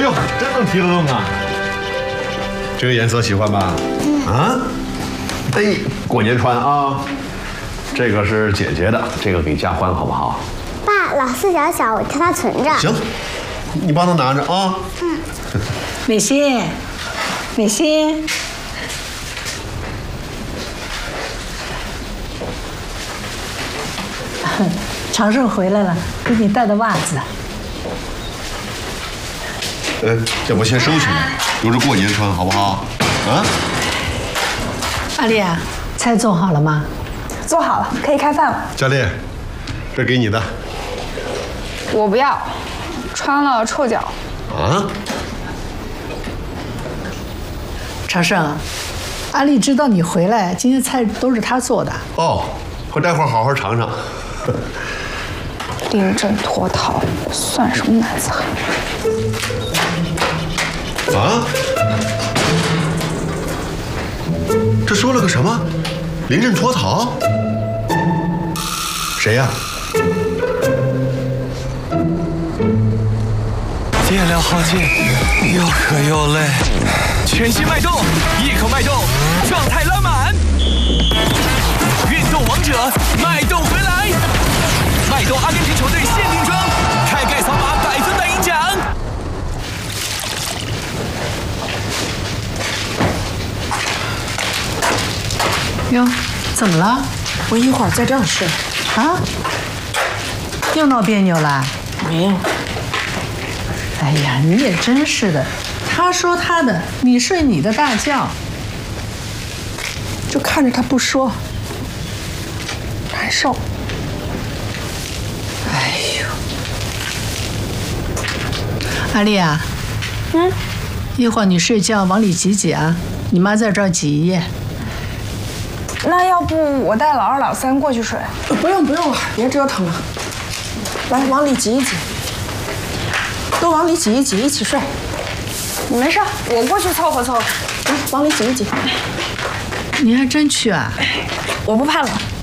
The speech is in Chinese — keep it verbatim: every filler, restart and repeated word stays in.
呦，真能提得动啊！这个颜色喜欢吧？嗯、啊，哎，过年穿啊。这个是姐姐的，这个给佳欢好不好？ 爸，老四小小，我替他存着。 行，你帮他拿着啊。 嗯。美心，美心。 长胜回来了，给你带的袜子。 呃，要不先收起来，留着过年穿，好不好？啊？ 阿丽啊，菜做好了吗？ 做好了，可以开饭了。 佳丽，这给你的。 我不要，穿了臭脚。 啊？ 长胜，阿丽知道你回来，今天菜都是她做的。 哦，我待会儿好好尝尝。 临阵脱逃，算什么男子汉？ 啊？这说了个什么？临阵脱逃？谁呀？ 电量耗尽，又渴又累，全新脉动，一口脉动，状态拉满。运动王者，脉动回来！脉动阿根廷球队限定装，开盖扫码百分百赢奖。 哟，怎么了？ 我一会儿在这儿睡。 啊？又闹别扭了？ 没有。 哎呀，你也真是的，他说他的，你睡你的大觉。 就看着他不说，难受。 哎呦，阿丽啊， 嗯， 一会儿你睡觉往里挤挤啊，你妈在这儿挤一夜。 那要不我带老二老三过去睡？ 不用不用了，别折腾了。来，往里挤一挤，都往里挤一挤，一起睡。 你没事，我过去凑合凑合。 来，往里挤一挤。 你还真去啊？ 我不怕冷。